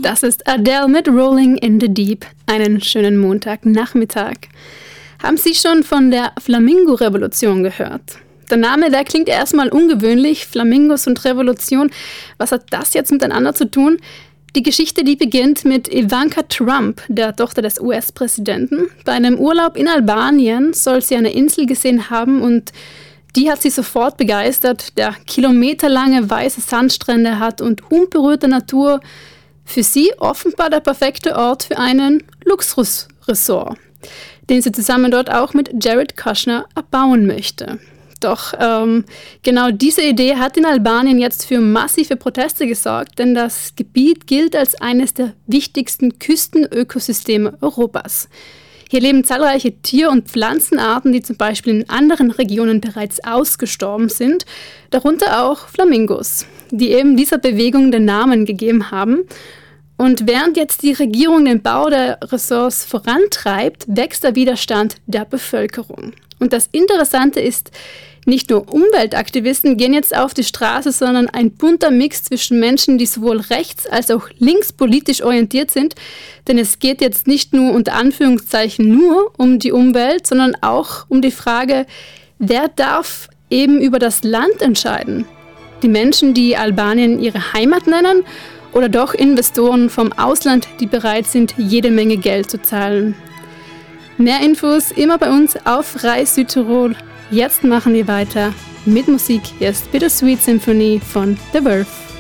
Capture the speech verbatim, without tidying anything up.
Das ist Adele mit Rolling in the Deep. Einen schönen Montagnachmittag. Haben Sie schon von der Flamingo-Revolution gehört? Der Name, der klingt erstmal ungewöhnlich. Flamingos und Revolution. Was hat das jetzt miteinander zu tun? Die Geschichte, die beginnt mit Ivanka Trump, der Tochter des U S-Präsidenten. Bei einem Urlaub in Albanien soll sie eine Insel gesehen haben und die hat sie sofort begeistert. Der kilometerlange weiße Sandstrände hat und unberührte Natur. Für sie offenbar der perfekte Ort für einen Luxusressort, den sie zusammen dort auch mit Jared Kushner erbauen möchte. Doch ähm, genau diese Idee hat in Albanien jetzt für massive Proteste gesorgt, denn das Gebiet gilt als eines der wichtigsten Küstenökosysteme Europas. Hier leben zahlreiche Tier- und Pflanzenarten, die zum Beispiel in anderen Regionen bereits ausgestorben sind, darunter auch Flamingos, die eben dieser Bewegung den Namen gegeben haben. Und während jetzt die Regierung den Bau der Ressorts vorantreibt, wächst der Widerstand der Bevölkerung. Und das Interessante ist, nicht nur Umweltaktivisten gehen jetzt auf die Straße, sondern ein bunter Mix zwischen Menschen, die sowohl rechts- als auch linkspolitisch orientiert sind. Denn es geht jetzt nicht nur unter Anführungszeichen nur um die Umwelt, sondern auch um die Frage, wer darf eben über das Land entscheiden? Die Menschen, die Albanien ihre Heimat nennen, oder doch Investoren vom Ausland, die bereit sind, jede Menge Geld zu zahlen? Mehr Infos immer bei uns auf Rai Südtirol. Jetzt machen wir weiter mit Musik. Hier ist Bittersweet Symphony von The Verve.